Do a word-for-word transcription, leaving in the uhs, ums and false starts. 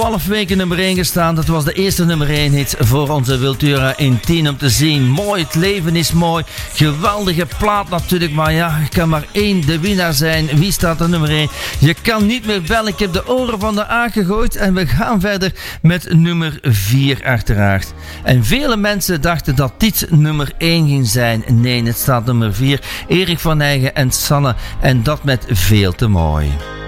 twaalf weken nummer één gestaan. Dat was de eerste nummer één hit voor onze Wiltura in tien om te zien. Mooi, het leven is mooi. Geweldige plaat natuurlijk. Maar ja, er kan maar één de winnaar zijn. Wie staat er nummer één? Je kan niet meer bellen. Ik heb de oren van de aak gegooid. En we gaan verder met nummer vier uiteraard. En vele mensen dachten dat dit nummer één ging zijn. Nee, het staat nummer vier. Erik van Eygen en Sanne. En dat met Veel te mooi.